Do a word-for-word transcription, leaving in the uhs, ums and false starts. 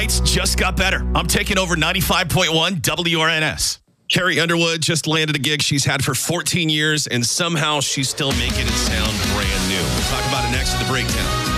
nights just got better. I'm taking over ninety-five point one W R N S. Carrie Underwood just landed a gig she's had for fourteen years, and somehow she's still making it sound brand new. We'll talk about it next at the breakdown.